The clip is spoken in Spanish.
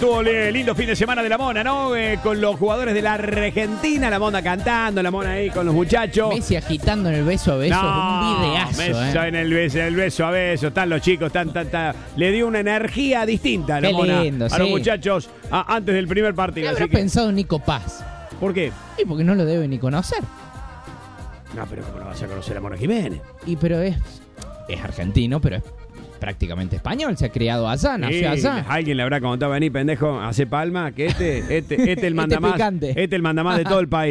Estuvo lindo fin de semana de la Mona, ¿no? Con los jugadores de la Argentina, la Mona cantando, la Mona ahí con los muchachos. Messi agitando en el beso a beso, un videazo. Messi en el beso a beso, están los chicos, le dio una energía distinta a la Mona, lindo, a los muchachos antes del primer partido. ¿Qué habrá pensado Nico Paz? ¿Por qué? Y porque no lo debe ni conocer. No, pero ¿cómo no vas a conocer a Mona Jiménez? Pero es argentino, pero es prácticamente español, se ha criado allá, nació allá. Alguien le habrá contado, vení pendejo, hace palma, que este el mandamás, picante. el mandamás de todo el país.